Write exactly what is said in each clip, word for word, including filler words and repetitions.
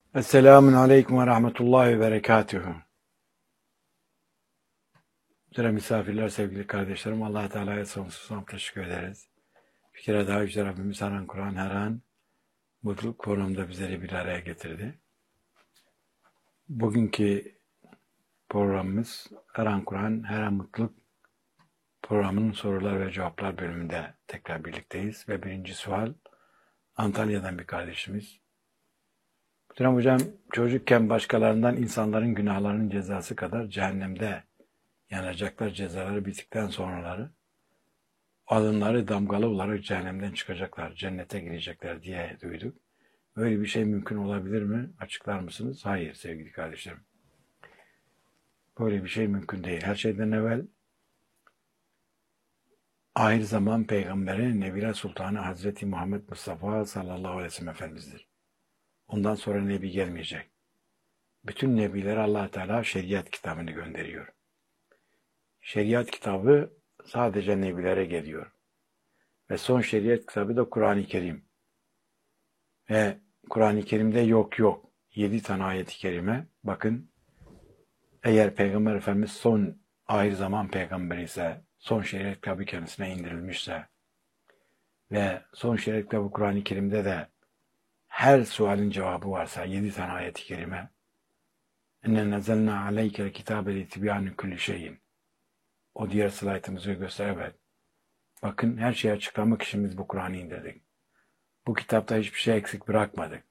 Esselamun Aleyküm ve Rahmetullahi ve Berekatühü. Güzel misafirler, sevgili kardeşlerim, Allah Teala'ya sonsuz hamd teşekkür ederiz. Bir kere daha Yüce Rabbimiz her an Kur'an, her an mutluluk programında bizleri bir araya getirdi. Bugünkü programımız Her an Kur'an, her an mutluluk programının sorular ve cevaplar bölümünde tekrar birlikteyiz. Ve birinci sual Antalya'dan bir kardeşimiz. Muhterem hocam, çocukken başkalarından insanların günahlarının cezası kadar cehennemde yanacaklar, cezaları bittikten sonraları alınları damgalı olarak cehennemden çıkacaklar, cennete girecekler diye duyduk. Böyle bir şey mümkün olabilir mi? Açıklar mısınız? Hayır sevgili kardeşlerim. Böyle bir şey mümkün değil. Her şeyden evvel ahir zaman peygamberi Nebiler Sultanı Hazreti Muhammed Mustafa sallallahu aleyhi ve sellem Efendimiz'dir. Ondan sonra nebi gelmeyecek. Bütün nebilere Allah Teala şeriat kitabını gönderiyor. Şeriat kitabı sadece nebilere geliyor. Ve son şeriat kitabı da Kur'an-ı Kerim. Ve Kur'an-ı Kerim'de yok yok. Yedi tane ayet-i kerime. Bakın, eğer Peygamber Efendimiz son ahir zaman peygamberi ise, son şeriat kitabı kendisine indirilmişse ve son şeriat kitabı Kur'an-ı Kerim'de de her sualin cevabı varsa, yedi tane ayet-i kerime, اِنَّا نَزَلْنَا عَلَيْكَ الْكِتَابَ لِتِبْيَانِ كُلِّ شَيْءٍ. O diğer slaytımızı göster, evet. Bakın, her şeyi açıklamak için biz bu Kur'an'ı indirdik. Bu kitapta hiçbir şey eksik bırakmadık.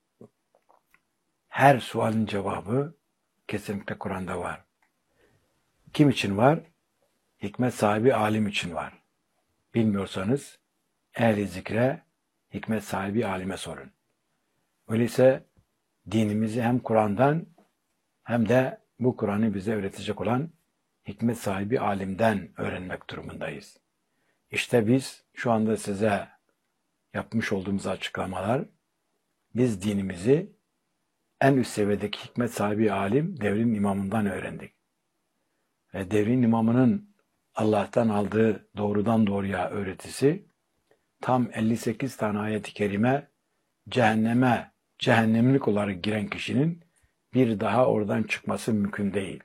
Her sualin cevabı kesinlikle Kur'an'da var. Kim için var? Hikmet sahibi alim için var. Bilmiyorsanız ehli zikre, hikmet sahibi alime sorun. Öyleyse dinimizi hem Kur'an'dan hem de bu Kur'an'ı bize öğretecek olan hikmet sahibi alimden öğrenmek durumundayız. İşte biz şu anda size yapmış olduğumuz açıklamalar, biz dinimizi en üst seviyedeki hikmet sahibi alim devrin imamından öğrendik. Ve devrin imamının Allah'tan aldığı doğrudan doğruya öğretisi, tam elli sekiz tane ayet-i kerime cehenneme, cehennemlik olarak giren kişinin bir daha oradan çıkması mümkün değil.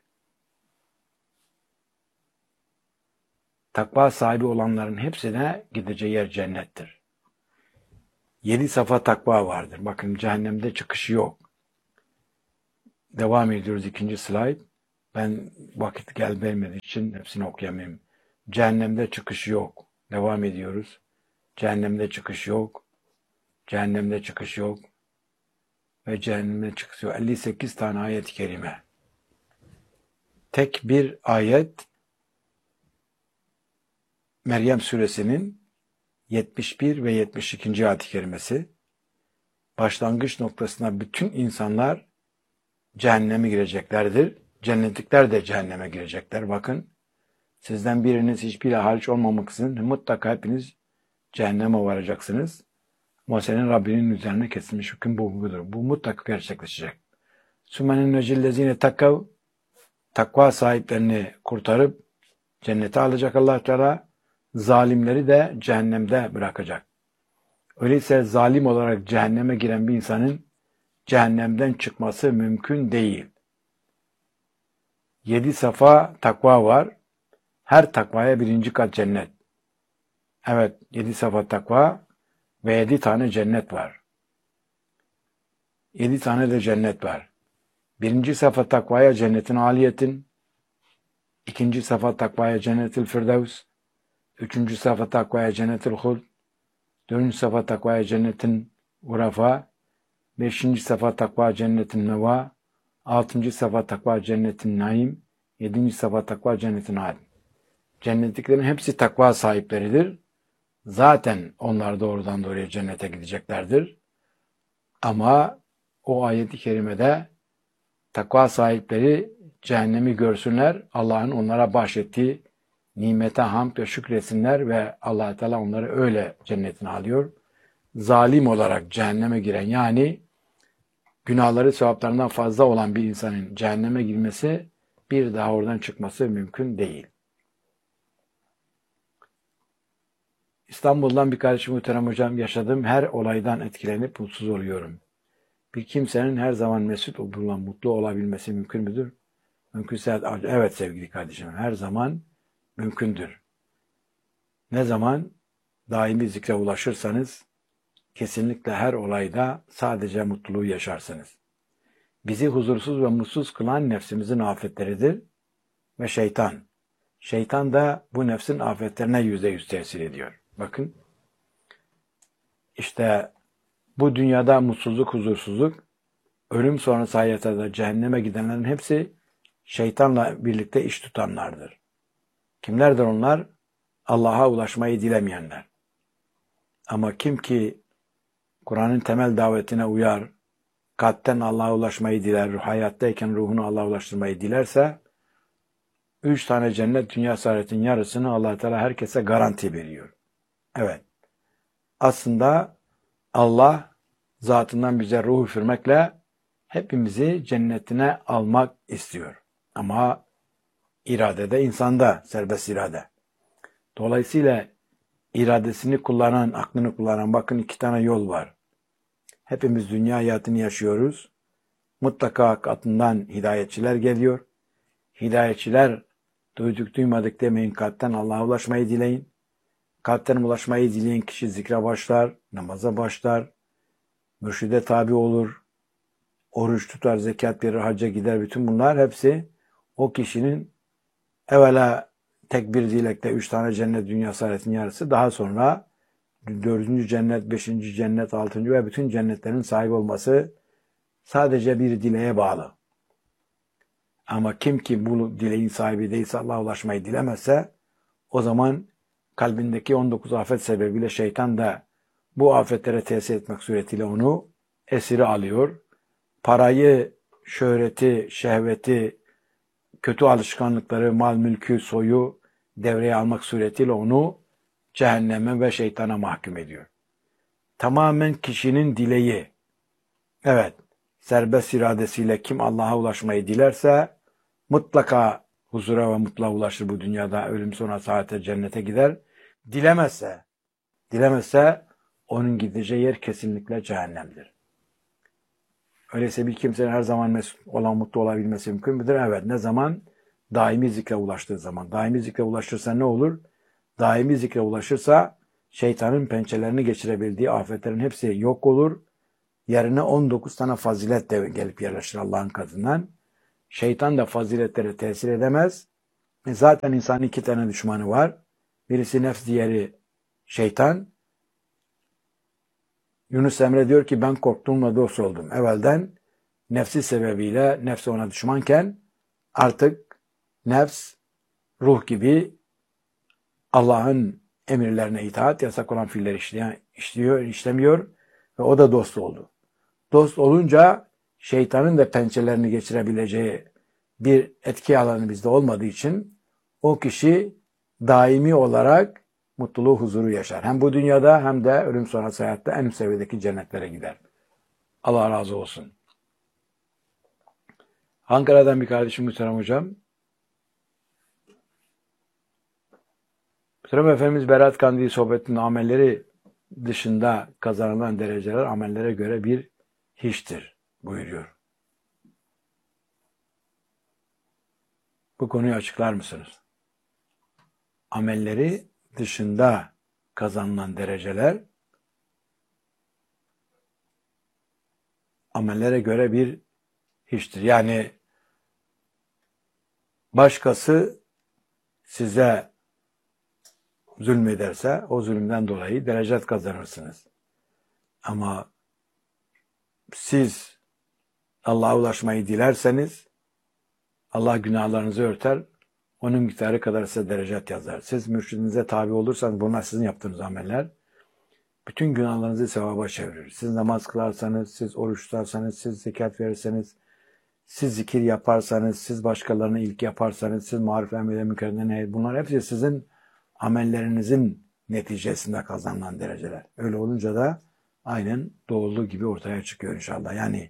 Takva sahibi olanların hepsine gideceği yer cennettir. Yedi safa takva vardır. Bakın, cehennemde çıkışı yok. Devam ediyoruz, ikinci slide. Ben vakit gel vermediği için hepsini okuyamayayım. Cehennemde çıkış yok. Devam ediyoruz. Cehennemde çıkış yok. Cehennemde çıkış yok. Ve cehennemde çıkış yok. elli sekiz tane ayet-i kerime. Tek bir ayet Meryem suresinin yetmiş bir ve yetmiş ikinci ayet-i kerimesi. Başlangıç noktasında bütün insanlar cehenneme gireceklerdir. Cennetlikler de cehenneme girecekler. Bakın, sizden biriniz hiçbir hariç olmamaksızın mutlaka hepiniz cehenneme varacaksınız. Ama senin Rabbinin üzerine kesilmiş hüküm bu budur. Bu mutlaka gerçekleşecek. Sümenin necillezine takav, takva sahiplerini kurtarıp cennete alacak Allah Teala, zalimleri de cehennemde bırakacak. Öyleyse zalim olarak cehenneme giren bir insanın cehennemden çıkması mümkün değil. Yedi safa takva var. Her takvaya birinci kat cennet. Evet, yedi safa takva ve yedi tane cennet var. Yedi tane de cennet var. Birinci safa takvaya cennetin aliyetin, ikinci safa takvaya cennetil firdevs, üçüncü safa takvaya cennetil huld, dördüncü safa takvaya cennetin urafa, beşinci safa takva cennetin neva, altıncı safa takva cennetin naim, yedinci safa takva cennetin adil. Cennetliklerin hepsi takva sahipleridir. Zaten onlar doğrudan doğruya cennete gideceklerdir. Ama o ayet-i kerimede takva sahipleri cehennemi görsünler, Allah'ın onlara bahşettiği nimete hamd ve şükretsinler ve Allah Teala onları öyle cennetine alıyor. Zalim olarak cehenneme giren, yani günahları sevaplarından fazla olan bir insanın cehenneme girmesi, bir daha oradan çıkması mümkün değil. İstanbul'dan bir kardeşim, muhterem hocam, yaşadığım her olaydan etkilenip mutsuz oluyorum. Bir kimsenin her zaman mesut olunan, mutlu olabilmesi mümkün müdür? Mümkünse evet sevgili kardeşim, her zaman mümkündür. Ne zaman daimi zikre ulaşırsanız kesinlikle her olayda sadece mutluluğu yaşarsınız. Bizi huzursuz ve mutsuz kılan nefsimizin afetleridir ve şeytan. Şeytan da bu nefsin afetlerine yüzde yüz tesir ediyor. Bakın, işte bu dünyada mutsuzluk, huzursuzluk, ölüm sonrası hayatta da cehenneme gidenlerin hepsi şeytanla birlikte iş tutanlardır. Kimlerdir onlar? Allah'a ulaşmayı dilemeyenler. Ama kim ki Kur'an'ın temel davetine uyar, kalpten Allah'a ulaşmayı diler, hayattayken ruhunu Allah'a ulaştırmayı dilerse, üç tane cennet dünya saadetin yarısını Allah Teala herkese garanti veriyor. Evet. Aslında Allah zatından bize ruh üfürmekle hepimizi cennetine almak istiyor. Ama iradede insanda, serbest irade. Dolayısıyla iradesini kullanan, aklını kullanan, bakın iki tane yol var. Hepimiz dünya hayatını yaşıyoruz. Mutlaka katından hidayetçiler geliyor. Hidayetçiler duyduk duymadık demeyin, kalpten Allah'a ulaşmayı dileyin. Kalpten ulaşmayı dileyen kişi zikre başlar, namaza başlar, mürşide tabi olur, oruç tutar, zekat verir, hacca gider. Bütün bunlar hepsi o kişinin evvela tek bir dilekte üç tane cennet dünya saadetin yarısı, daha sonra dördüncü cennet, beşinci cennet, altıncı ve bütün cennetlerin sahibi olması sadece bir dileğe bağlı. Ama kim ki bu dileğin sahibi değilse, Allah'a ulaşmayı dilemezse, o zaman kalbindeki on dokuz afet sebebiyle şeytan da bu afetlere tesir etmek suretiyle onu esiri alıyor. Parayı, şöhreti, şehveti, kötü alışkanlıkları, mal mülkü, soyu devreye almak suretiyle onu cehenneme ve şeytana mahkum ediyor. Tamamen kişinin dileği. Evet, serbest iradesiyle kim Allah'a ulaşmayı dilerse mutlaka huzura ve mutluluğa ulaşır bu dünyada, ölüm sonra saate cennete gider. Dilemezse, dilemezse onun gideceği yer kesinlikle cehennemdir. Öyleyse bir kimsenin her zaman mesut olan, mutlu olabilmesi mümkün müdür? Evet, ne zaman? Daimi zikre ulaştığı zaman. Daimi zikre ulaşırsa ne olur? Daimi zikre ulaşırsa şeytanın pençelerini geçirebildiği afetlerin hepsi yok olur. Yerine on dokuz tane fazilet de gelip yerleşir Allah'ın katından. Şeytan da faziletlere tesir edemez. E zaten insanın iki tane düşmanı var. Birisi nefs, diğeri şeytan. Yunus Emre diyor ki ben korktuğumla dost oldum. Evvelden nefsi sebebiyle nefsi ona düşmanken artık nefs ruh gibi Allah'ın emirlerine itaat, yasak olan fiilleri işleyen, işliyor, işlemiyor ve o da dost oldu. Dost olunca şeytanın da pençelerini geçirebileceği bir etki alanı bizde olmadığı için o kişi daimi olarak mutluluğu, huzuru yaşar. Hem bu dünyada hem de ölüm sonrası hayatta en üst seviyedeki cennetlere gider. Allah razı olsun. Ankara'dan bir kardeşim Muhterem Hocam. Muhterem Efendimiz Berat Kandili sohbetinin amelleri dışında kazanılan dereceler amellere göre bir hiçtir buyuruyor. Bu konuyu açıklar mısınız? Amelleri dışında kazanılan dereceler amellere göre bir hiçtir. Yani başkası size zulmederse o zulümden dolayı derecet kazanırsınız. Ama siz Allah'a ulaşmayı dilerseniz Allah günahlarınızı örter, onun miktarı kadar size derecet yazar. Siz mürşidinize tabi olursanız bunlar sizin yaptığınız ameller bütün günahlarınızı sevaba çevirir. Siz namaz kılarsanız, siz oruç tutarsanız, siz zekat verirseniz, siz zikir yaparsanız, siz başkalarına iyilik yaparsanız, siz maruf emrine mükemmel nehir, bunlar hepsi sizin amellerinizin neticesinde kazanılan dereceler. Öyle olunca da aynen doğulu gibi ortaya çıkıyor inşallah. Yani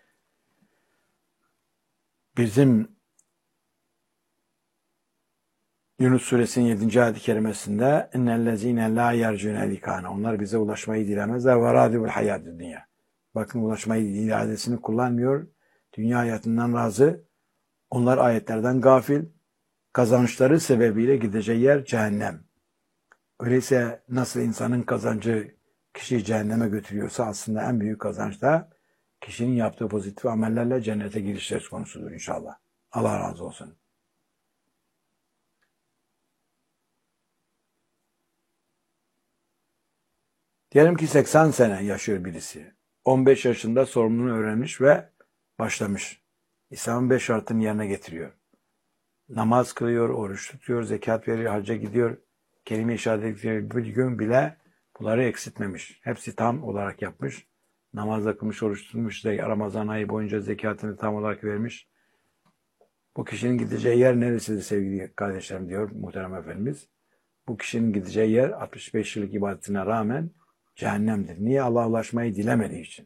bizim Yunus suresinin yedinci ayet-i kerimesinde اِنَّ الَّذ۪ينَ لَا يَرْجُونَ لِكَانَ onlar bize ulaşmayı dilemezler. وَرَادِبُ الْحَيَاتِ dünya. Bakın ulaşmayı iradesini kullanmıyor. Dünya hayatından razı. Onlar ayetlerden gafil. Kazançları sebebiyle gideceği yer cehennem. Öyleyse nasıl insanın kazancı kişiyi cehenneme götürüyorsa aslında en büyük kazanç da kişinin yaptığı pozitif amellerle cennete giriş söz konusudur inşallah. Allah razı olsun. Diyelim ki seksen sene yaşıyor birisi. on beş yaşında sorumluluğunu öğrenmiş ve başlamış. İslam'ın beş şartını yerine getiriyor. Namaz kılıyor, oruç tutuyor, zekat veriyor, hacca gidiyor. Kelime-i şehadet bir gün bile bunları eksiltmemiş. Hepsi tam olarak yapmış. Namaz kılmış, oruç tutmuş, Ramazan ayı boyunca zekatını tam olarak vermiş. Bu kişinin gideceği yer neresidir sevgili kardeşlerim diyor muhterem Efendimiz. Bu kişinin gideceği yer altmış beş yıllık ibadetine rağmen cehennemdir. Niye? Allah'a ulaşmayı dilemediği için.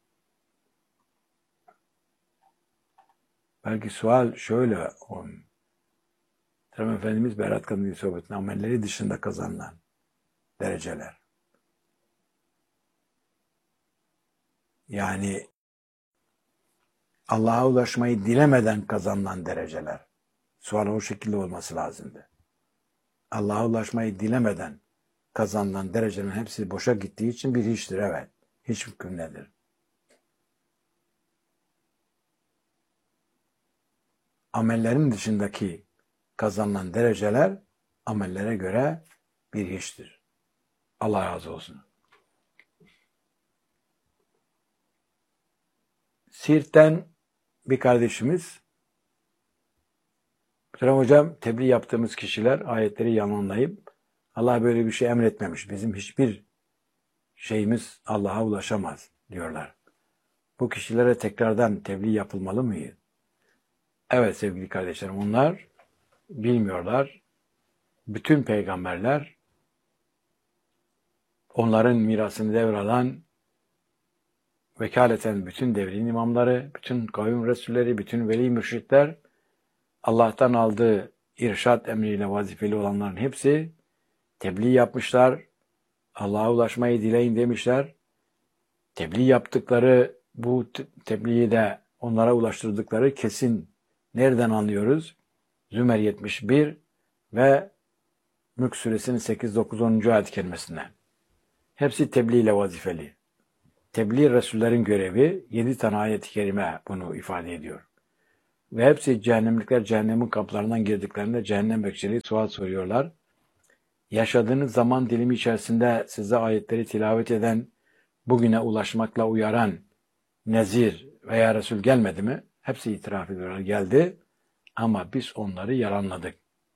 Belki sual şöyle on. Muhterem Efendimiz Berat Kandili sohbetinde amelleri dışında kazanılan dereceler. Yani Allah'a ulaşmayı dilemeden kazanılan dereceler. Sual o şekilde olması lazımdı. Allah'a ulaşmayı dilemeden kazanılan derecelerin hepsi boşa gittiği için bir hiçtir. Evet. Hiç hüküm nedir? Amellerin dışındaki kazanılan dereceler amellere göre bir hiçtir. Allah razı olsun. Siirt'ten bir kardeşimiz, Muhterem hocam, tebliğ yaptığımız kişiler ayetleri yalanlayıp Allah böyle bir şey emretmemiş. Bizim hiçbir şeyimiz Allah'a ulaşamaz diyorlar. Bu kişilere tekrardan tebliğ yapılmalı mı? Evet sevgili kardeşlerim, onlar bilmiyorlar. Bütün peygamberler, onların mirasını devralan, vekaleten bütün devrin imamları, bütün kavim resulleri, bütün veli mürşitler, Allah'tan aldığı irşat emriyle vazifeli olanların hepsi tebliğ yapmışlar. Allah'a ulaşmayı dileyin demişler. Tebliğ yaptıkları bu tebliği de onlara ulaştırdıkları kesin. Nereden anlıyoruz? Zümer yetmiş bir ve Mülk Suresinin sekiz, dokuz, onuncu ayet kelimesinden. Hepsi tebliğ ile vazifeli. Tebliğ Resullerin görevi, yedi tane ayet-i kerime bunu ifade ediyor. Ve hepsi cehennemlikler cehennemin kapılarından girdiklerinde cehennem bekçiliği sual soruyorlar. Yaşadığınız zaman dilimi içerisinde size ayetleri tilavet eden, bugüne ulaşmakla uyaran nezir veya Resul gelmedi mi? Hepsi itiraf ediyorlar. Geldi ama biz onları yalanladık.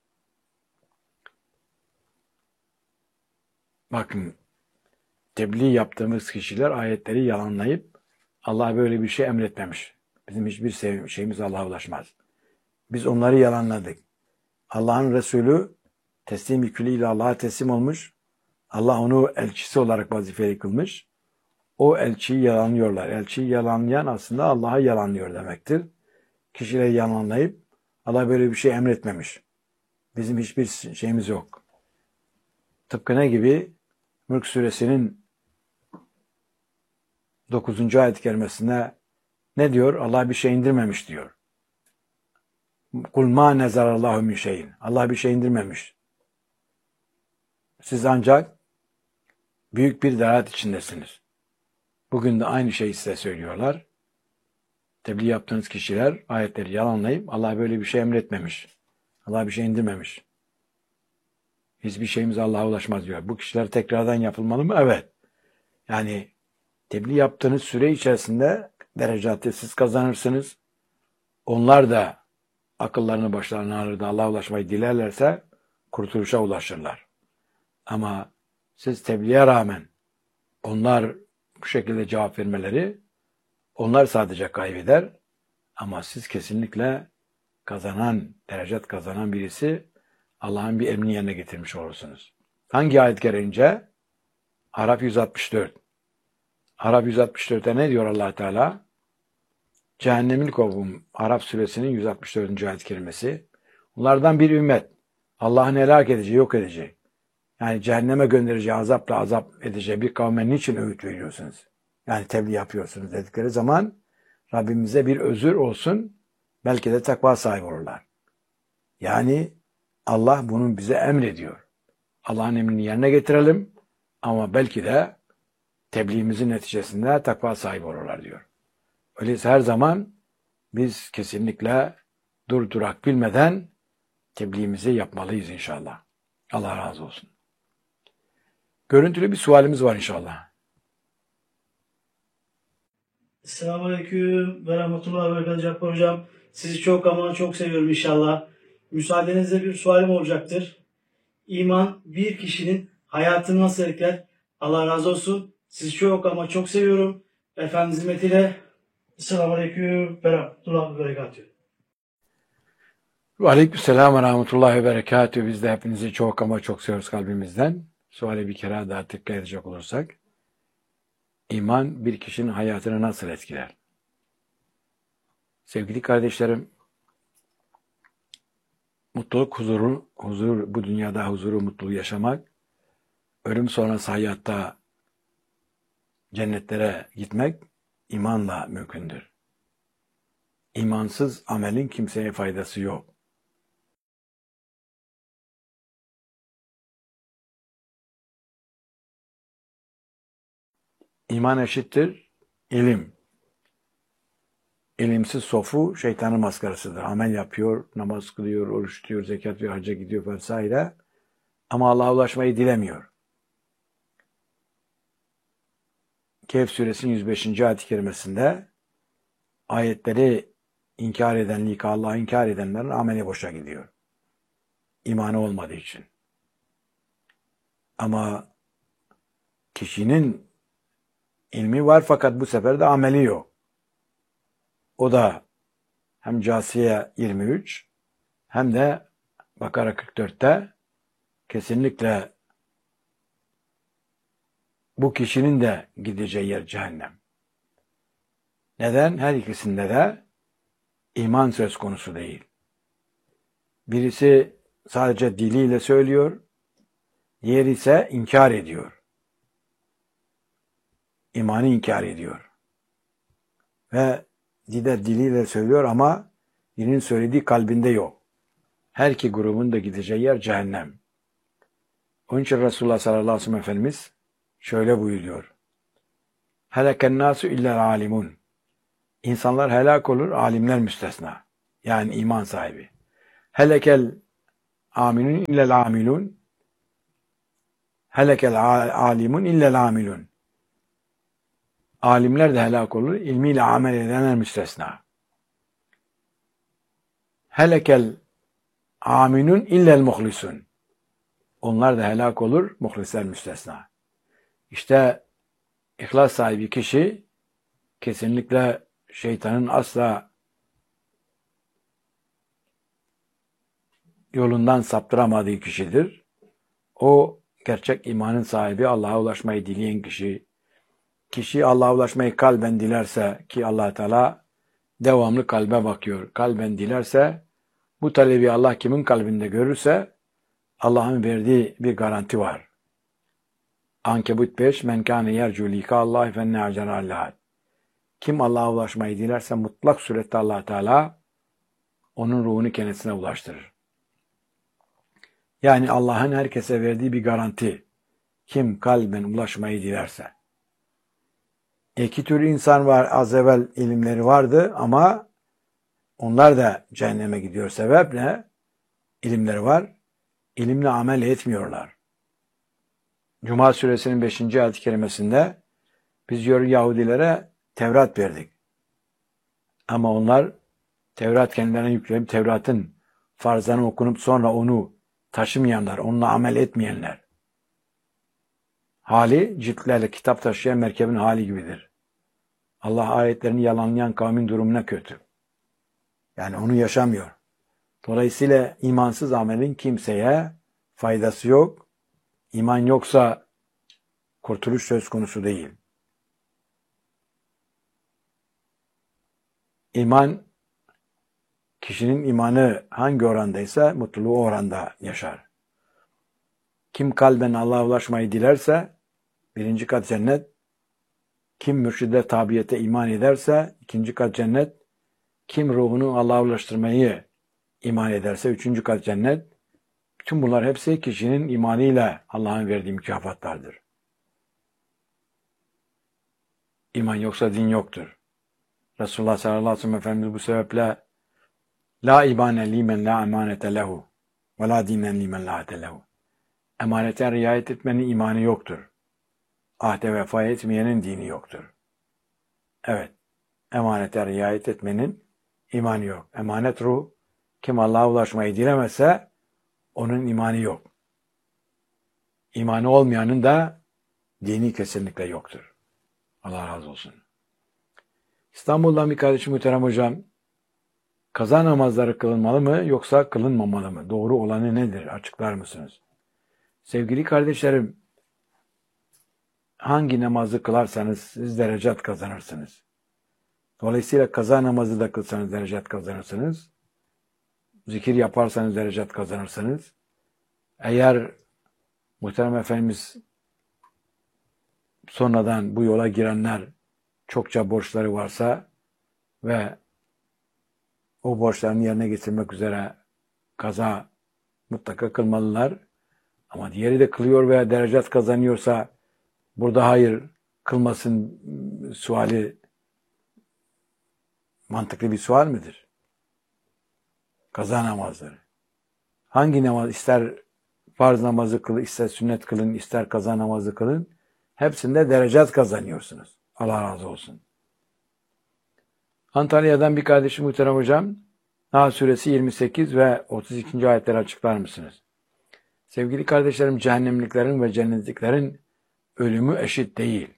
Bakın, tebliğ yaptığımız kişiler ayetleri yalanlayıp Allah böyle bir şey emretmemiş. Bizim hiçbir şeyimiz Allah'a ulaşmaz. Biz onları yalanladık. Allah'ın Resulü teslim yüküyle Allah'a teslim olmuş. Allah onu elçisi olarak vazifeli kılmış. O elçiyi yalanlıyorlar. Elçiyi yalanlayan aslında Allah'a yalanlıyor demektir. Kişileri yalanlayıp Allah böyle bir şey emretmemiş. Bizim hiçbir şeyimiz yok. Tıpkı ne gibi? Mülk Suresinin dokuzuncu ayet-i kerimesinde ne diyor? Allah bir şey indirmemiş diyor. Kul ma nezarallahu min şeyin. Allah bir şey indirmemiş. Siz ancak büyük bir dalalet içindesiniz. Bugün de aynı şeyi size söylüyorlar. Tebliğ yaptığınız kişiler ayetleri yalanlayıp Allah böyle bir şey emretmemiş. Allah bir şey indirmemiş. Hiçbir şeyimiz Allah'a ulaşmaz diyor. Bu kişiler tekrardan yapılmalı mı? Evet. Yani tebliğ yaptığınız süre içerisinde derecatı siz kazanırsınız. Onlar da akıllarını başlarına alır da Allah'a ulaşmayı dilerlerse kurtuluşa ulaşırlar. Ama siz tebliğe rağmen onlar bu şekilde cevap vermeleri, onlar sadece kaybeder ama siz kesinlikle kazanan, derecat kazanan birisi Allah'ın bir emrini yerine getirmiş olursunuz. Hangi ayet gereğince? Araf yüz altmış dört. Araf yüz altmış dörtte ne diyor Allah Teala? Cehennemin kovum, Araf suresinin yüz altmış dördüncü ayet kelimesi. Onlardan bir ümmet Allah'ın helak edeceği, yok edeceği. Yani cehenneme göndereceği, azapla azap edeceği bir kavme niçin öğüt veriyorsunuz? Yani tebliğ yapıyorsunuz dedikleri zaman Rabbimize bir özür olsun, belki de takva sahibi olurlar. Yani Allah bunu bize emrediyor. Allah'ın emrini yerine getirelim ama belki de tebliğimizin neticesinde takva sahibi olurlar diyor. Öyleyse her zaman biz kesinlikle durdurak bilmeden tebliğimizi yapmalıyız inşallah. Allah razı olsun. Görüntülü bir sualimiz var inşallah. Selamünaleyküm ve rahmetullahi ve berekatuhu Cabbar Hocam. Sizi çok ama çok seviyorum inşallah. Müsaadenizle bir sualim olacaktır. İman bir kişinin hayatını nasıl etkiler? Allah razı olsun. Sizi çok ama çok seviyorum. Efendimiz hizmetiyle. Selamünaleyküm ve rahmetullahi ve berekatuhu. Aleykümselam ve rahmetullahi ve berekatuhu. Biz de hepinizi çok ama çok seviyoruz kalbimizden. Suale bir kere daha tekrar edecek olursak. İman bir kişinin hayatını nasıl etkiler? Sevgili kardeşlerim, mutluluk, huzuru, huzur, bu dünyada huzuru, mutluluğu yaşamak, ölüm sonrası hayatta cennetlere gitmek imanla mümkündür. İmansız amelin kimseye faydası yok. İman eşittir ilim. İlimsiz sofu şeytanın maskarasıdır. Amel yapıyor, namaz kılıyor, oruç tutuyor, zekat veriyor, hacca gidiyor vesaire. Ama Allah'a ulaşmayı dilemiyor. Kehf suresinin yüz beşinci ayet-i kerimesinde ayetleri inkar eden, lika Allah'ı inkar edenlerin ameli boşa gidiyor. İmanı olmadığı için. Ama kişinin ilmi var fakat bu sefer de ameli yok. O da hem Câsiye yirmi üç hem de Bakara kırk dörtte kesinlikle bu kişinin de gideceği yer cehennem. Neden? Her ikisinde de iman söz konusu değil. Birisi sadece diliyle söylüyor, diğeri ise inkar ediyor. İmanı inkar ediyor. Ve de diliyle söylüyor ama dilinin söylediği kalbinde yok. Her iki grubun da gideceği yer cehennem. Onun için Resulullah sallallahu aleyhi ve sellem Efendimiz şöyle buyuruyor. Heleken nasu illel alimun. İnsanlar helak olur, alimler müstesna. Yani iman sahibi. Helekel aminun illel amilun. Helekel alimun illel amilun. Alimler de helak olur, ilmiyle amel edenler müstesna. Helekel aminun illel muhlisun. Onlar da helak olur, muhlisler müstesna. İşte ihlas sahibi kişi kesinlikle şeytanın asla yolundan saptıramadığı kişidir. O gerçek imanın sahibi, Allah'a ulaşmayı dileyen kişi. Kişi Allah'a ulaşmayı kalben dilerse ki Allah Teala devamlı kalbe bakıyor. Kalben dilerse bu talebi Allah kimin kalbinde görürse Allah'ın verdiği bir garanti var. Ankebut beş men kâne yercu lika Allah fenne acerallah. Kim Allah'a ulaşmayı dilerse mutlak surette Allah Teala onun ruhunu kendisine ulaştırır. Yani Allah'ın herkese verdiği bir garanti. Kim kalben ulaşmayı dilerse. İki tür insan var. Az evvel ilimleri vardı ama onlar da cehenneme gidiyor. Sebep ne? İlimleri var. İlimle amel etmiyorlar. Cuma suresinin beşinci ayet-i kerimesinde biz diyor Yahudilere Tevrat verdik. Ama onlar Tevrat kendilerine yükleyip Tevrat'ın farzlarını okunup sonra onu taşımayanlar, onunla amel etmeyenler. Hali ciltlerle kitap taşıyan merkebin hali gibidir. Allah ayetlerini yalanlayan kavmin durumuna kötü. Yani onu yaşamıyor. Dolayısıyla imansız amelin kimseye faydası yok. İman yoksa kurtuluş söz konusu değil. İman, kişinin imanı hangi orandaysa mutluluğu o oranda yaşar. Kim kalben Allah'a ulaşmayı dilerse birinci kat cennet, Kim mürşide tabiyete iman ederse ikinci kat cennet. Kim ruhunu Allah'a ulaştırmayı iman ederse üçüncü kat cennet. Bütün bunlar hepsi kişinin imanıyla Allah'ın verdiği mükafatlardır. İman yoksa din yoktur. Resulullah sallallahu aleyhi ve sellem Efendimiz bu sebeple la imane limen la emanete lehu ve la dinen limen la ahde lehu. Emanete riayet etmenin imanı yoktur. Ahde vefa etmeyenin dini yoktur. Evet, emanete riayet etmenin imanı yok. Emanet ruh, kim Allah'a ulaşmayı dilemezse onun imanı yok. İmanı olmayanın da dini kesinlikle yoktur. Allah razı olsun. İstanbul'dan bir kardeşim muhterem hocam, kaza namazları kılınmalı mı yoksa kılınmamalı mı? Doğru olanı nedir? Açıklar mısınız? Sevgili kardeşlerim, hangi namazı kılarsanız siz derecat kazanırsınız. Dolayısıyla kaza namazı da kılsanız derecat kazanırsınız. Zikir yaparsanız derecat kazanırsınız. Eğer muhterem Efendimiz sonradan bu yola girenler çokça borçları varsa ve o borçlarını yerine getirmek üzere kaza mutlaka kılmalılar. Ama diğeri de kılıyor veya derecat kazanıyorsa burada hayır kılmasın suali mantıklı bir sual midir? Kaza namazları. Hangi namaz, ister farz namazı kılın, ister sünnet kılın, ister kaza namazı kılın, hepsinde derecat kazanıyorsunuz. Allah razı olsun. Antalya'dan bir kardeşim muhterem hocam, Nahl suresi yirmi sekiz ve otuz ikinci ayetleri açıklar mısınız? Sevgili kardeşlerim, cehennemliklerin ve cennetliklerin ölümü eşit değil.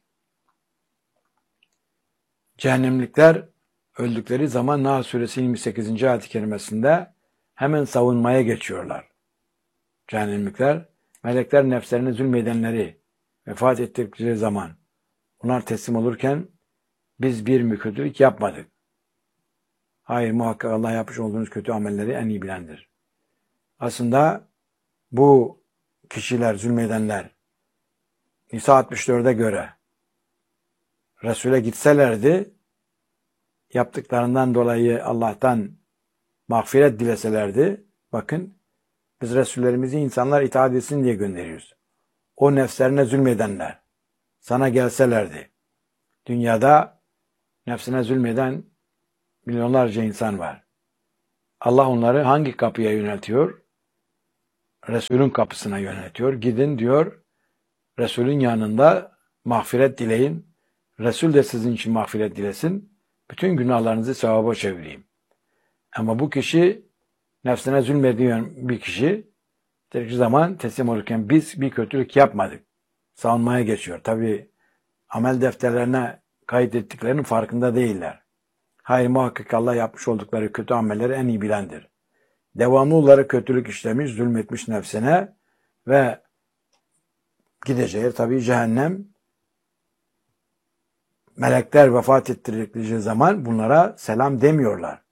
Cehennemlikler öldükleri zaman Nahl suresi yirmi sekizinci ayet-i kerimesinde hemen savunmaya geçiyorlar. Cehennemlikler, melekler nefslerine zulmedenleri vefat ettikleri zaman onlar teslim olurken biz bir kötülük yapmadık. Hayır, muhakkak Allah yapmış olduğunuz kötü amelleri en iyi bilendir. Aslında bu kişiler, zulmedenler Nisa altmış dörde göre Resul'e gitselerdi, yaptıklarından dolayı Allah'tan mağfiret dileselerdi, bakın biz Resullerimizi insanlar itaat etsin diye gönderiyoruz. O nefslerine zulmedenler sana gelselerdi, dünyada nefsine zulmeden milyonlarca insan var. Allah onları hangi kapıya yöneltiyor? Resul'ün kapısına yöneltiyor. Gidin diyor, Resul'ün yanında mağfiret dileyin. Resul de sizin için mağfiret dilesin. Bütün günahlarınızı sevaba çevireyim. Ama bu kişi nefsine zulmediyen bir kişi bir zaman teslim olurken biz bir kötülük yapmadık. Savunmaya geçiyor. Tabi amel defterlerine kaydettiklerinin farkında değiller. Hayır, muhakkak Allah yapmış oldukları kötü amelleri en iyi bilendir. Devamlı olarak kötülük işlemiş, zulmetmiş nefsine ve gideceği tabi cehennem. Melekler vefat ettirdikleri zaman bunlara selam demiyorlar.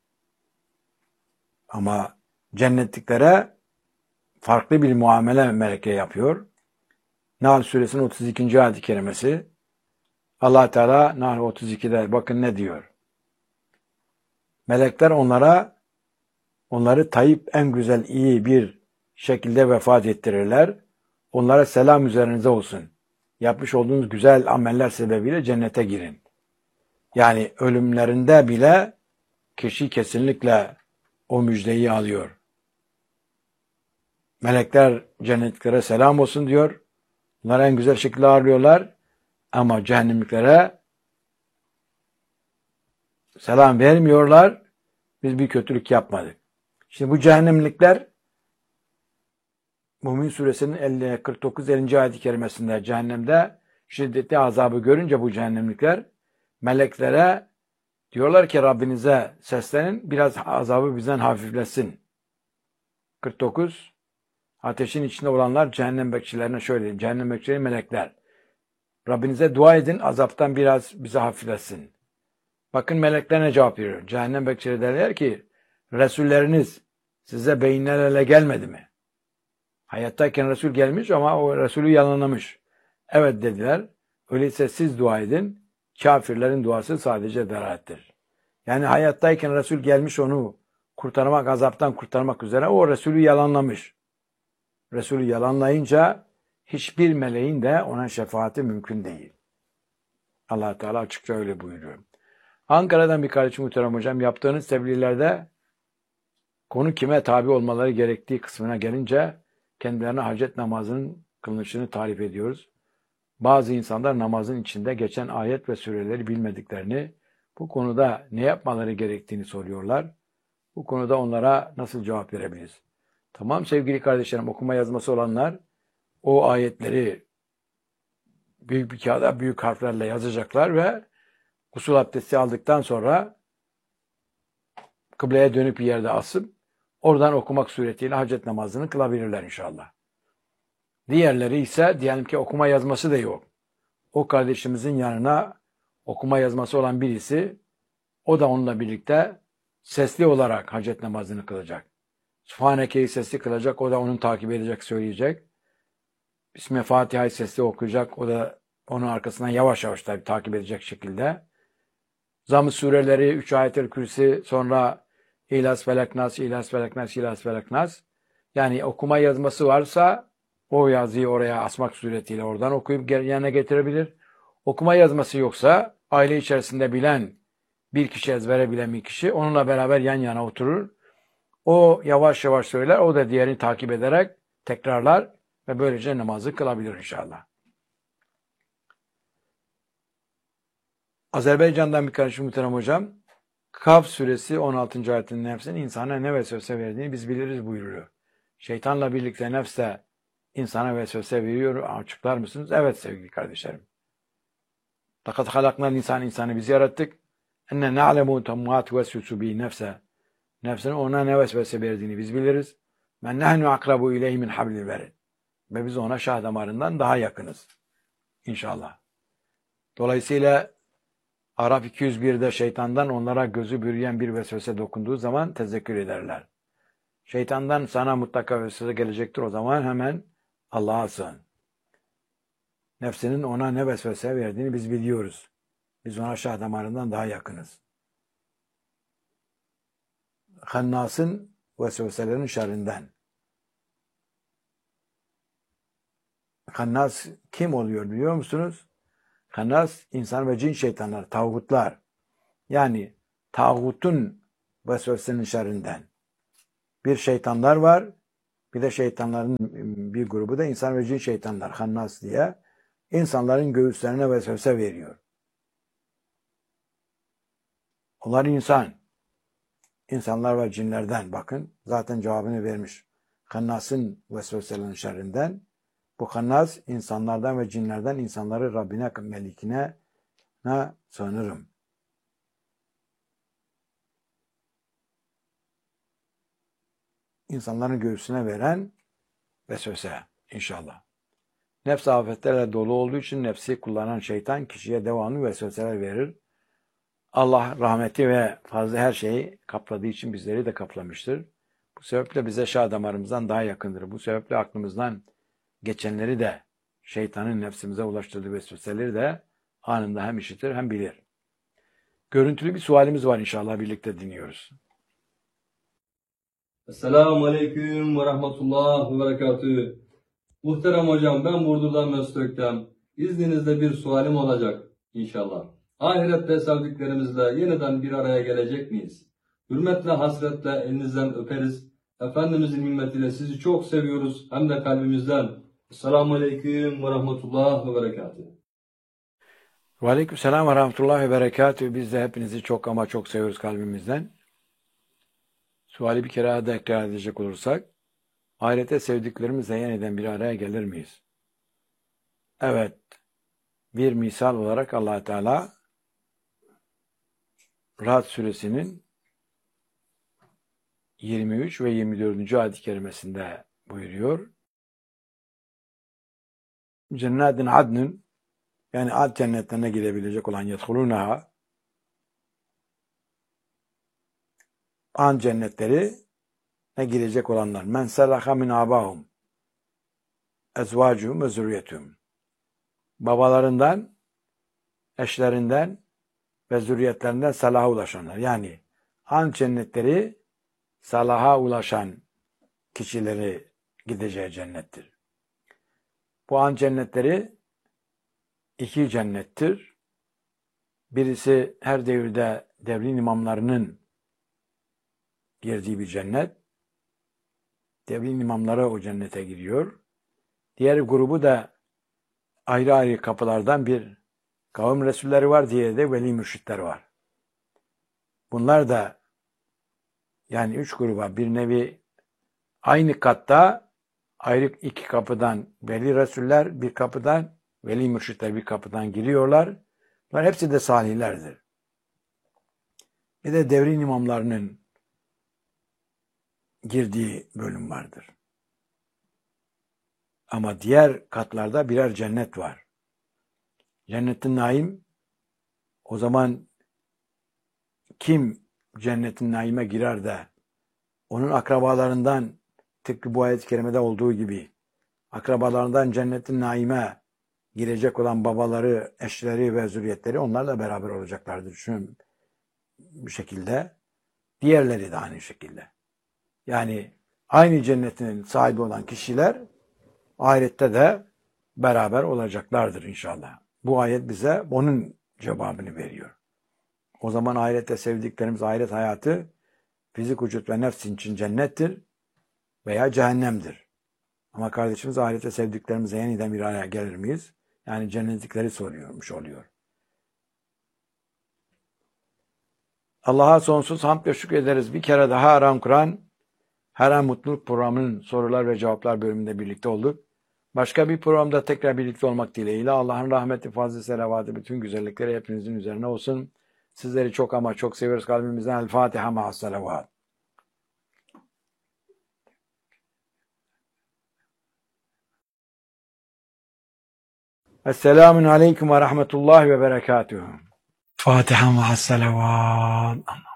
Ama cennetliklere farklı bir muamele meleke yapıyor. Nahl suresinin otuz ikinci ayet-i kerimesi. Allah Teala Nahl otuz ikide bakın ne diyor. Melekler onlara onları tayyip en güzel iyi bir şekilde vefat ettirirler. Onlara selam üzerinize olsun. Yapmış olduğunuz güzel ameller sebebiyle cennete girin. Yani ölümlerinde bile kişi kesinlikle o müjdeyi alıyor. Melekler cennetliklere selam olsun diyor. Bunları en güzel şekilde ağırlıyorlar. Ama cehennemliklere selam vermiyorlar. Biz bir kötülük yapmadık. Şimdi bu cehennemlikler Mümin suresinin elli, kırk dokuz ellinci ayet-i kerimesinde cehennemde şiddetli azabı görünce bu cehennemlikler meleklere diyorlar ki Rabbinize seslenin, biraz azabı bizden hafiflesin. kırk dokuz ateşin içinde olanlar cehennem bekçilerine şöyle diyeyim. Cehennem bekçileri melekler. Rabbinize dua edin, azaptan biraz bize hafiflesin. Bakın melekler ne cevap veriyor? Cehennem bekçileri derler ki Resulleriniz size beyinlerle gelmedi mi? Hayattayken Resul gelmiş ama o Resulü yalanlamış. Evet dediler. Öyleyse siz dua edin. Kafirlerin duası sadece delalettir. Yani hayattayken Resul gelmiş onu kurtarmak, azaptan kurtarmak üzere o Resulü yalanlamış. Resulü yalanlayınca hiçbir meleğin de ona şefaati mümkün değil. Allah Teala açıkça öyle buyuruyor. Ankara'dan bir kardeşim muhterem hocam, yaptığınız tebliğlerde konu kime tabi olmaları gerektiği kısmına gelince kendilerine hacet namazının kılınışını tarif ediyoruz. Bazı insanlar namazın içinde geçen ayet ve sureleri bilmediklerini, bu konuda ne yapmaları gerektiğini soruyorlar. Bu konuda onlara nasıl cevap verebiliriz? Tamam sevgili kardeşlerim, okuma yazması olanlar o ayetleri büyük bir kağıda büyük harflerle yazacaklar ve gusül abdesti aldıktan sonra kıbleye dönüp bir yerde asıp oradan okumak suretiyle hacet namazını kılabilirler inşallah. Diğerleri ise diyelim ki okuma yazması da yok. O kardeşimizin yanına okuma yazması olan birisi, o da onunla birlikte sesli olarak hacet namazını kılacak. Sübhaneke'yi sesli kılacak, o da onun takip edecek, söyleyecek. Bismillah Fatiha'yı sesli okuyacak, o da onun arkasından yavaş yavaş tabii takip edecek şekilde. Zamm-ı sureleri, üç ayet-el kürsi, sonra İhlas Felak Nas, İhlas Felak Nas, İhlas Felak Nas. Yani okuma yazması varsa o yazıyı oraya asmak suretiyle oradan okuyup yerine getirebilir. Okuma yazması yoksa aile içerisinde bilen bir kişi, ezbere bilen bir kişi onunla beraber yan yana oturur. O yavaş yavaş söyler, o da diğerini takip ederek tekrarlar ve böylece namazı kılabilir inşallah. Azerbaycan'dan bir kardeşim muhterem hocam, Kaf suresi on altıncı ayetin nefsin insana ne vesvese verdiğini biz biliriz buyuruyor. Şeytanla birlikte nefs de insana vesvese veriyor. Açıklar mısınız? Evet sevgili kardeşlerim. Fakat halaknal insan insanı biz yarattık. Enne na'lemu tammat vesvesu bi nefse. Nefsinin ona ne vesvese verdiğini biz biliriz. Men nahnu akrabu ileyhi min hablil verid. Ve biz ona şah damarından daha yakınız. İnşallah. Dolayısıyla Araf iki yüz bir'de şeytandan onlara gözü bürüyen bir vesvese dokunduğu zaman tezekkür ederler. Şeytandan sana mutlaka vesvese gelecektir, o zaman hemen Allah'a sığın. Nefsinin ona ne vesvese verdiğini biz biliyoruz. Biz ona şah damarından daha yakınız. Hannas'ın vesveselerin şerrinden. Hannas kim oluyor biliyor musunuz? Hannas insan ve cin şeytanlar, tağutlar. Yani tağutun vesvesenin şerrinden. Bir şeytanlar var, bir de şeytanların bir grubu da insan ve cin şeytanlar, Hannas diye. İnsanların göğüslerine vesvese veriyor. Onlar insan. İnsanlar ve cinlerden bakın. Zaten cevabını vermiş. Hannas'ın vesveselerinin şerrinden. Bu Hannas insanlardan ve cinlerden insanları Rabbine, Melikine ne sığınırım. İnsanların göğsüne veren vesvese inşallah. Nefs afetlerle dolu olduğu için nefsi kullanan şeytan kişiye devamlı vesveseler verir. Allah rahmeti ve fazla her şeyi kapladığı için bizleri de kaplamıştır. Bu sebeple bize şah damarımızdan daha yakındır. Bu sebeple aklımızdan geçenleri de şeytanın nefsimize ulaştırdığı vesveseleri de anında hem işitir hem bilir. Görüntülü bir sualimiz var inşallah, birlikte dinliyoruz. Esselamu Aleyküm ve Rahmetullah ve Berekatühü. Muhterem hocam, ben Burdur'dan Mesut Öktem. İzninizle bir sualim olacak inşallah. Ahirette sevdiklerimizle yeniden bir araya gelecek miyiz? Hürmetle, hasretle elinizden öperiz. Efendimizin himmetiyle sizi çok seviyoruz hem de kalbimizden. Esselamu Aleyküm ve Rahmetullah ve Berekatühü. Ve Aleyküm selam ve Rahmetullah ve Berekatühü. Biz de hepinizi çok ama çok seviyoruz kalbimizden. Suali bir kere daha tekrar edecek olursak, ahirette sevdiklerimizle yeniden bir araya gelir miyiz? Evet, bir misal olarak Allah Teala Ra'd suresinin yirmi üç ve yirmi dördüncü ayet-i kerimesinde buyuruyor. Cennetin adnın, yani ad cennetlerine girebilecek olan yedhulunaha, an cennetleri ne girecek olanlar. Men selaha min abahum ezvacuhum ve zürriyetuhum. Babalarından eşlerinden ve zürriyetlerinden salaha ulaşanlar. Yani an cennetleri salaha ulaşan kişileri gideceği cennettir. Bu an cennetleri iki cennettir. Birisi her devirde devrin imamlarının girdiği bir cennet. Devrin imamları o cennete giriyor. Diğer grubu da ayrı ayrı kapılardan bir kavim resulleri var, diğeri de veli mürşitler var. Bunlar da yani üç gruba bir nevi aynı katta ayrı iki kapıdan veli resuller, bir kapıdan veli mürşitler bir kapıdan giriyorlar. Bunlar hepsi de salihlerdir. Bir de devrin imamlarının girdiği bölüm vardır. Ama diğer katlarda birer cennet var. Cennet-i Naim, o zaman kim cennet-i Naim'e girer de onun akrabalarından, tıpkı bu ayet-i kerimede olduğu gibi akrabalarından cennet-i Naim'e girecek olan babaları, eşleri ve zürriyetleri onlarla beraber olacaklardır. Şu bir şekilde. Diğerleri de aynı şekilde. Yani aynı cennetin sahibi olan kişiler ahirette de beraber olacaklardır inşallah. Bu ayet bize onun cevabını veriyor. O zaman ahirette sevdiklerimiz, ahiret hayatı fizik vücut ve nefs için cennettir veya cehennemdir. Ama kardeşimiz ahirette sevdiklerimize yeniden bir araya gelir miyiz? Yani cennetlikleri soruyormuş oluyor. Allah'a sonsuz hamd ve şükür ederiz. Bir kere daha Aram Kur'an, Her Mutluluk programının sorular ve cevaplar bölümünde birlikte olduk. Başka bir programda tekrar birlikte olmak dileğiyle Allah'ın rahmeti, fazl-ı selavatı, bütün güzellikleri hepinizin üzerine olsun. Sizleri çok ama çok seviyoruz kalbimizden. El Fatiha ma'as salavat. Esselamun aleyküm ve rahmetullahi ve berekatuhu. Fatiha ma'as salavat.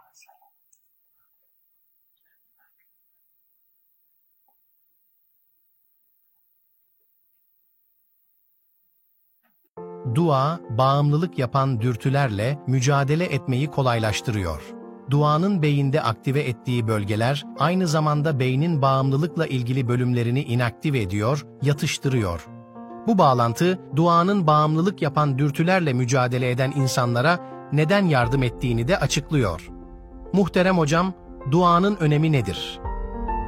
Dua, bağımlılık yapan dürtülerle mücadele etmeyi kolaylaştırıyor. Duanın beyinde aktive ettiği bölgeler, aynı zamanda beynin bağımlılıkla ilgili bölümlerini inaktive ediyor, yatıştırıyor. Bu bağlantı, duanın bağımlılık yapan dürtülerle mücadele eden insanlara neden yardım ettiğini de açıklıyor. Muhterem hocam, duanın önemi nedir?